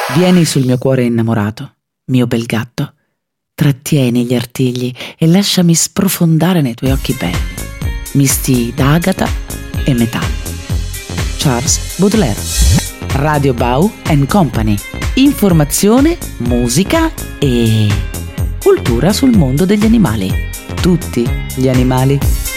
Vieni sul mio cuore innamorato, mio bel gatto. Trattieni gli artigli e lasciami sprofondare nei tuoi occhi belli, misti d'agata e metallo. Charles Baudelaire. Radio Bau & Company. Informazione, musica e cultura sul mondo degli animali. Tutti gli animali.